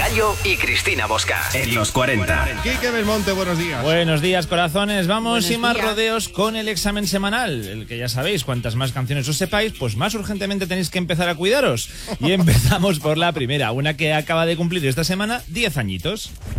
Pelayo y Cristina Bosca. En los 40. Quique Belmonte, buenos días. Buenos días, corazones. Vamos sin más días. rodeos con el examen semanal. El que ya sabéis, cuantas más canciones os sepáis, pues más urgentemente tenéis que empezar a cuidaros. Y empezamos por la primera, una que acaba de cumplir esta semana 10 añitos.